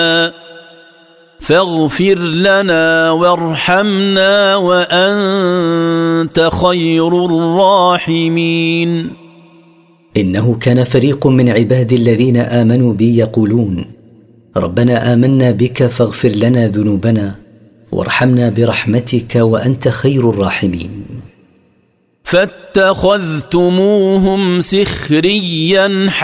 فاغفر لنا وارحمنا وأنت خير الراحمين. إنه كان فريق من عبادي الذين آمنوا بي يقولون ربنا آمنا بك فاغفر لنا ذنوبنا وارحمنا برحمتك وأنت خير الراحمين. فاتخذتموهم سخريا